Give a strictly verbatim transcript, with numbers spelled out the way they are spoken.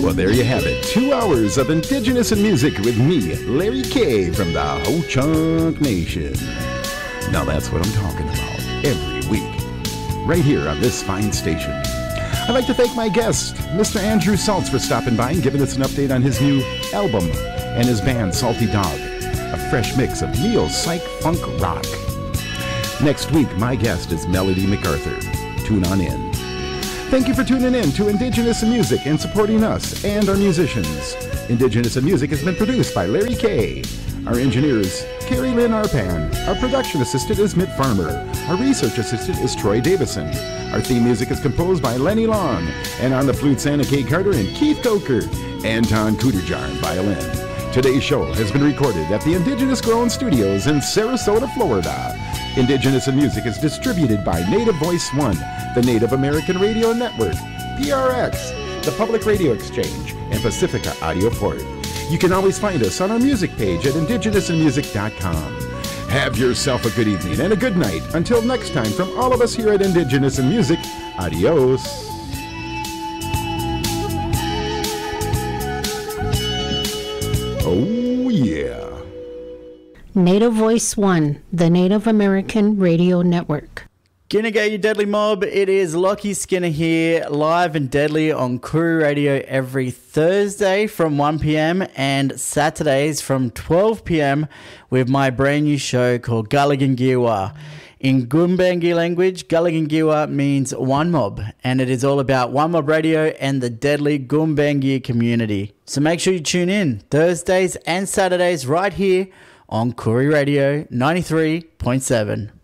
Well, there you have it. Two hours of Indigenous and music with me, Larry K. from the Ho-Chunk Nation. Now that's what I'm talking about every week, right here on this fine station. I'd like to thank my guest, Mister Andrew Saltz, for stopping by and giving us an update on his new album and his band, Salty Dog, a fresh mix of neo-psych funk rock. Next week, my guest is Melody MacArthur. Tune on in. Thank you for tuning in to Indigenous in Music and supporting us and our musicians. Indigenous in Music has been produced by Larry K. Our engineer is Carrie Lynn Arpan. Our production assistant is Mitt Farmer. Our research assistant is Troy Davison. Our theme music is composed by Lenny Long. And on the flutes, Anna K. Carter and Keith Coker. Anton Kuderjar on violin. Today's show has been recorded at the Indigenous Grown Studios in Sarasota, Florida. Indigenous in Music is distributed by Native Voice One, the Native American Radio Network, P R X, the Public Radio Exchange, and Pacifica Audio Port. You can always find us on our music page at indigenous in music dot com. Have yourself a good evening and a good night. Until next time, from all of us here at Indigenous in Music, adios. Oh, yeah. Native Voice One, the Native American Radio Network. G'day, you deadly mob. It is Lockie Skinner here, live and deadly on Koori Radio every Thursday from one p.m. and Saturdays from twelve p.m. with my brand new show called Gulligangiwa. In Gumbaynggirr language, Gulligangiwa means one mob, and it is all about One Mob Radio and the deadly Gumbaynggirr community. So make sure you tune in Thursdays and Saturdays right here on Koori Radio ninety-three point seven.